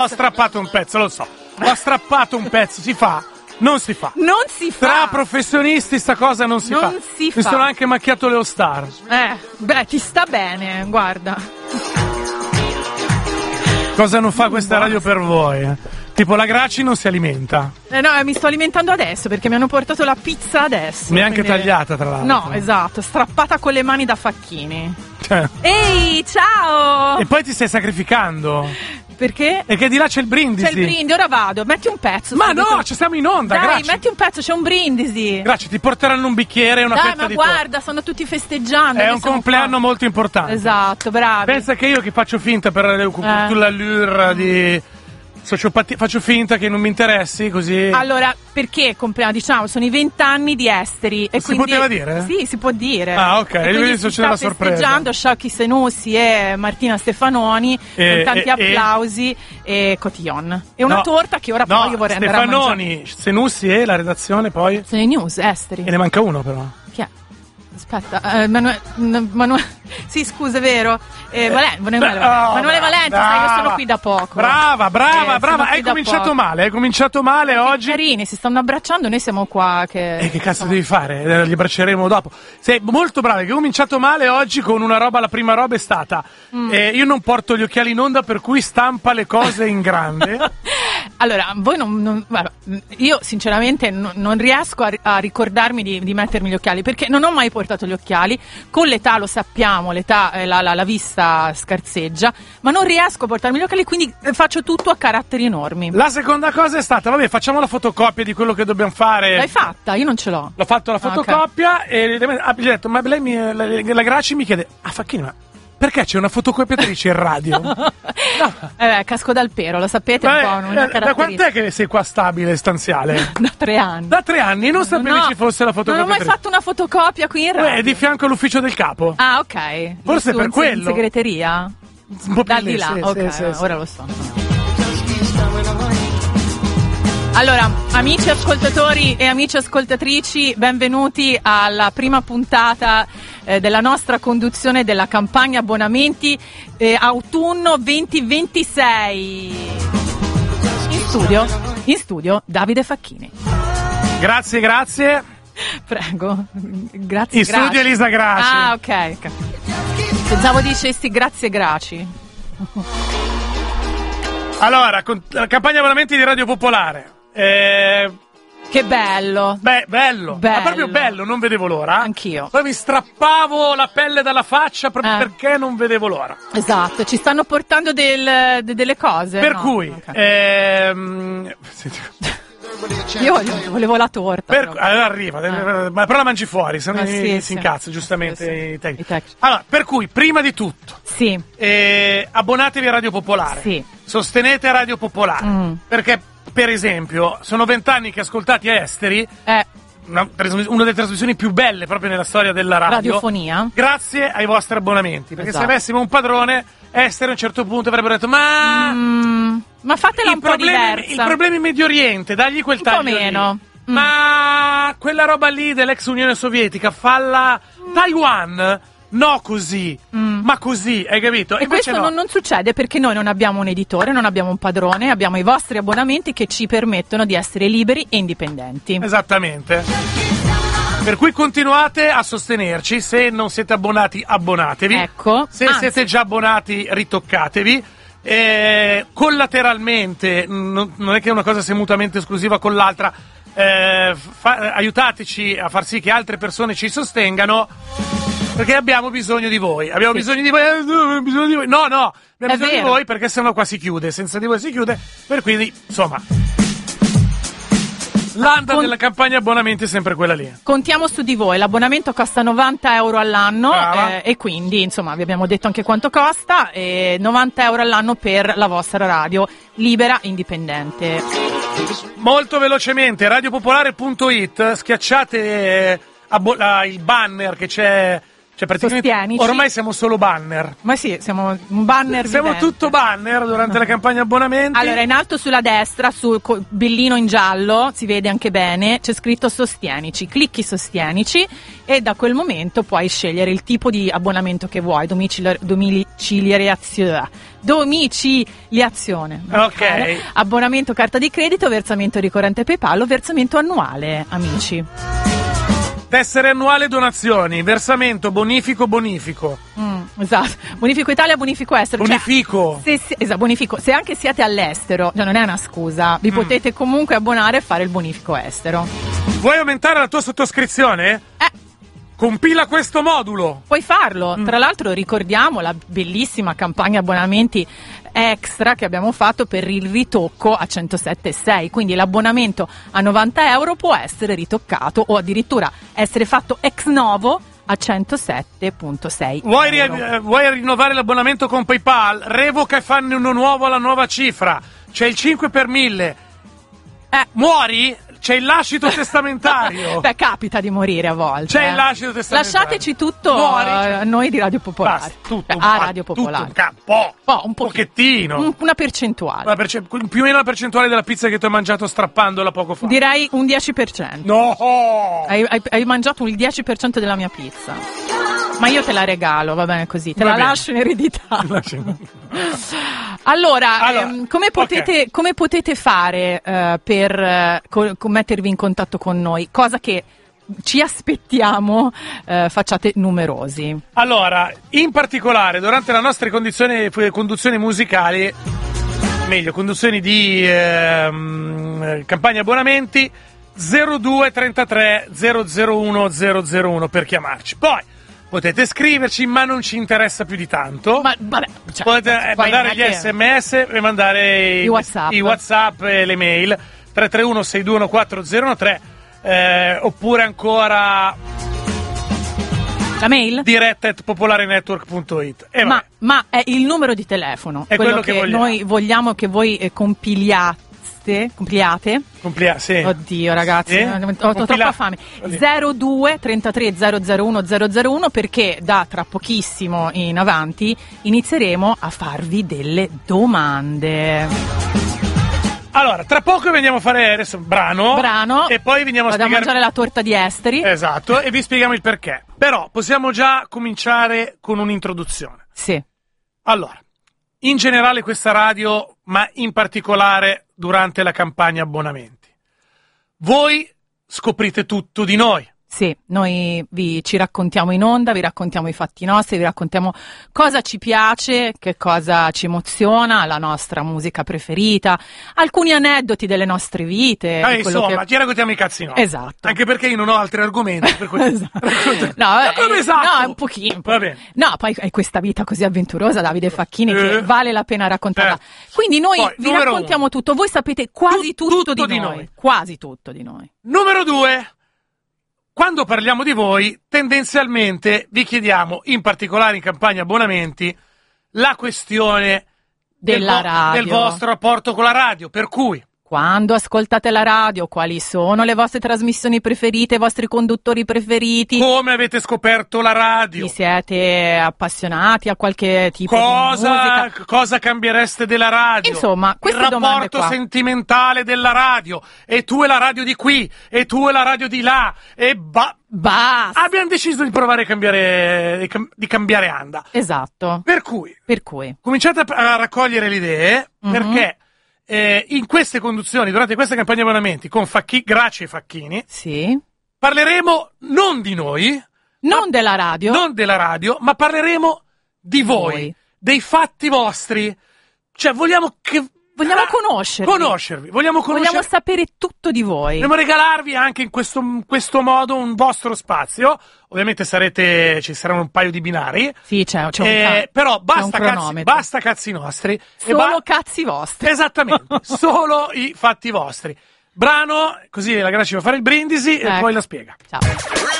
Ho strappato un pezzo, lo so. Ho strappato un pezzo, si fa? Non si fa. Non si fa. Tra professionisti sta cosa non si fa. Non si fa. Mi sono anche macchiato le All Star. Beh, ti sta bene, guarda. Cosa non fa questa radio per voi? Tipo la Graci non si alimenta. No, mi sto alimentando adesso perché mi hanno portato la pizza adesso. Neanche tagliata, tra l'altro. No, esatto, strappata con le mani da facchini. Cioè. Ehi, ciao! E poi ti stai sacrificando. Perché? E che di là c'è il brindisi. C'è il brindisi, ora vado, metti un pezzo. Ma no, ci siamo in onda, Dai, Graci. metti un pezzo, c'è un brindisi. Graci, ti porteranno un bicchiere e una fetta di torta. Guarda, stanno tutti festeggiando. È un compleanno molto importante. Esatto, bravi. Pensa che io che faccio finta per l'allure di sociopatia, faccio finta che non mi interessi, così. Allora, perché compleanno? Diciamo, sono i 20 anni di Esteri. E si quindi, poteva dire? Sì, si può dire. Ah, ok, e quindi si sta festeggiando Sciocchi Senussi e Martina Stefanoni con tanti applausi e cotillon. E una torta che ora poi io vorrei andare a mangiare. Stefanoni, Senussi e la redazione poi? Sono i news, Esteri. E ne manca uno però. Chi è? Aspetta, Emanuele. Sì, scusa, è vero. Emanuele Valente, sai, io sono qui da poco. Brava. Hai cominciato male oggi. Carini, si stanno abbracciando, noi siamo qua che. E che cazzo devi fare? Li abbracceremo dopo. Sei molto brava, che hai cominciato male oggi con una roba, la prima roba è stata. Io non porto gli occhiali in onda, per cui stampa le cose in grande. Allora, voi guarda, io sinceramente non riesco a ricordarmi di mettermi gli occhiali, perché non ho mai portato gli occhiali. Con l'età lo sappiamo, la vista scarseggia, ma non riesco a portarmi gli occhiali, quindi faccio tutto a caratteri enormi. La seconda cosa è stata, vabbè, facciamo la fotocopia di quello che dobbiamo fare. L'hai fatta? Io non ce l'ho. L'ho fatto la fotocopia, e gli ho detto, ma lei la Graci mi chiede, Facchini, ma perché c'è una fotocopiatrice in radio? No. Casco dal pero, lo sapete un po'. Una da quant'è che sei qua stabile, stanziale? Da 3 anni. Da 3 anni? Non sapevi ci fosse la fotocopiatrice? Non ho mai fatto una fotocopia qui in radio. È di fianco all'ufficio del capo. Ah, ok. Forse per quello. In segreteria? Un po' più da di là, sì, ok, sì. Ora lo so. Allora, amici ascoltatori e amici ascoltatrici, benvenuti alla prima puntata della nostra conduzione della campagna abbonamenti autunno 2026. In studio Davide Facchini. Grazie. Prego. Grazie. In studio Elisa Graci. Ah, ok. Pensavo dicessi grazie Graci. Allora, la campagna abbonamenti di Radio Popolare. Che bello. Bello. Ma proprio bello, non vedevo l'ora. Anch'io. Poi mi strappavo la pelle dalla faccia proprio perché non vedevo l'ora. Esatto, ci stanno portando delle cose. Per cui io volevo la torta. Allora arriva, ma però la mangi fuori, se no si incazza giustamente i tecnici. Allora, per cui, prima di tutto, abbonatevi a Radio Popolare. Sì. Sostenete Radio Popolare. Perché, per esempio, sono 20 anni che ascoltati a Esteri. Una delle trasmissioni più belle proprio nella storia della radiofonia, grazie ai vostri abbonamenti, perché se avessimo un padrone, Esteri a un certo punto avrebbero detto ma fatela un po' diversa. I problemi in Medio Oriente, dagli quel taglio un po' meno lì. Ma quella roba lì dell'ex Unione Sovietica, falla Taiwan. No, così, ma così, hai capito? E questo non succede perché noi non abbiamo un editore, non abbiamo un padrone, abbiamo i vostri abbonamenti che ci permettono di essere liberi e indipendenti. Esattamente. Per cui continuate a sostenerci, se non siete abbonati abbonatevi. Ecco. Se siete già abbonati ritoccatevi. Collateralmente, non è che una cosa sia mutuamente esclusiva con l'altra, aiutateci a far sì che altre persone ci sostengano. Perché abbiamo bisogno di voi. Abbiamo bisogno di voi. No, abbiamo bisogno di voi perché sennò qua si chiude. Senza di voi si chiude. Per cui, insomma, l'anda della campagna abbonamenti è sempre quella lì. Contiamo su di voi. L'abbonamento costa 90 euro all'anno e quindi, insomma, vi abbiamo detto anche quanto costa. 90 euro all'anno per la vostra radio libera e indipendente. Molto velocemente, radiopopolare.it, schiacciate il banner che c'è Cioè praticamente Sostienici. ormai siamo solo banner. Ma sì, siamo un banner Siamo vivente. tutto banner durante la campagna abbonamenti. Allora, in alto sulla destra, sul bellino in giallo, si vede anche bene, c'è scritto Sostienici. Clicchi Sostienici e da quel momento puoi scegliere il tipo di abbonamento che vuoi, domiciliazione. Ok. Abbonamento carta di credito, versamento ricorrente PayPal o versamento annuale, amici. Tessere annuale donazioni, versamento, bonifico. Esatto. Bonifico Italia, bonifico estero. Bonifico. Esatto, bonifico. Se anche siete all'estero, non è una scusa, vi potete comunque abbonare e fare il bonifico estero. Vuoi aumentare la tua sottoscrizione? Compila questo modulo. Puoi farlo. Tra l'altro ricordiamo la bellissima campagna abbonamenti extra che abbiamo fatto per il ritocco a 107,6, quindi l'abbonamento a 90 euro può essere ritoccato o addirittura essere fatto ex novo a 107,6 Vuoi rinnovare l'abbonamento con PayPal? Revoca e fanne uno nuovo alla nuova cifra. C'è il 5 per 1000. Muori? C'è il lascito testamentario. Beh, capita di morire a volte. C'è il lascito testamentario. Lasciateci tutto a noi di Radio Popolare. Basta, tutto, a Radio Popolare. Un pochettino. Una percentuale. Più o meno la percentuale della pizza che tu hai mangiato strappandola poco fa. Direi un 10%. No! Hai mangiato il 10% della mia pizza. Ma io te la regalo, va bene così. Te Va la bene. lascio in eredità. Allora, come potete fare per mettervi in contatto con noi? Cosa che ci aspettiamo facciate numerosi. Allora, in particolare, durante le nostre conduzioni musicali, meglio, conduzioni di campagna abbonamenti, 02 33 001 001 per chiamarci. Poi potete scriverci, ma non ci interessa più di tanto. Ma vabbè, potete mandare gli SMS e mandare i WhatsApp e le mail 331 621 4013 oppure ancora la mail diretta@popolarenetwork.it. Ma è il numero di telefono, è quello che noi vogliamo che voi compiliate. Sì. Oddio ragazzi, ho troppa fame. 02 33 001 001 perché da tra pochissimo in avanti inizieremo a farvi delle domande. Allora, tra poco veniamo a fare adesso brano e poi veniamo a spiegare mangiare la torta di esteri. Esatto, e vi spieghiamo il perché. Però possiamo già cominciare con un'introduzione. Sì. Allora, in generale questa radio, ma in particolare durante la campagna abbonamenti, voi scoprite tutto di noi. Sì, noi ci raccontiamo in onda, vi raccontiamo i fatti nostri, vi raccontiamo cosa ci piace, che cosa ci emoziona, la nostra musica preferita, alcuni aneddoti delle nostre vite. Insomma, ci raccontiamo i cazzi nostri. Esatto. Anche perché io non ho altri argomenti. Per cui... esatto. No, un pochino. Va bene. No, poi hai questa vita così avventurosa, Davide Facchini, che vale la pena raccontarla. Quindi noi poi, vi raccontiamo tutto, voi sapete quasi tutto di noi. Quasi tutto di noi. Numero 2. Quando parliamo di voi, tendenzialmente vi chiediamo, in particolare in campagna abbonamenti, la questione della radio, del vostro rapporto con la radio, per cui quando ascoltate la radio, quali sono le vostre trasmissioni preferite, i vostri conduttori preferiti? Come avete scoperto la radio? Vi siete appassionati a qualche tipo di musica? Cosa cambiereste della radio? Insomma, queste domande qua. Il rapporto sentimentale della radio. E tu è la radio di qui, e tu è la radio di là, e basta. Abbiamo deciso di provare a cambiare anda. Esatto. Per cui cominciate a raccogliere le idee, perché in queste conduzioni, durante questa campagna abbonamenti con Grazie Facchini, sì, parleremo non di noi, non della radio, ma parleremo di voi, dei fatti vostri. Cioè vogliamo conoscervi, vogliamo sapere tutto di voi. Vogliamo regalarvi anche in questo modo un vostro spazio. Ovviamente ci saranno un paio di binari. Sì, c'è però basta cazzi nostri. Solo cazzi vostri. Esattamente, solo i fatti vostri. Brano, così la Gracia va a fare il brindisi e poi la spiega. Ciao.